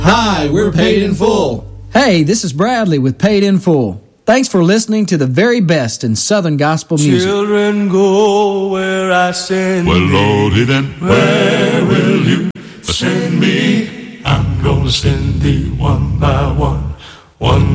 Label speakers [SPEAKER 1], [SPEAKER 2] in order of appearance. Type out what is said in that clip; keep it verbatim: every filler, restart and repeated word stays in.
[SPEAKER 1] Hi, we're Paid in Full.
[SPEAKER 2] Hey, this is Bradley with Paid in Full. Thanks for listening to the very best in Southern gospel music.
[SPEAKER 3] Children go where I send
[SPEAKER 4] Well,
[SPEAKER 3] thee.
[SPEAKER 4] Lordy, then
[SPEAKER 3] Where will you send me? I'm gonna send thee one by one, one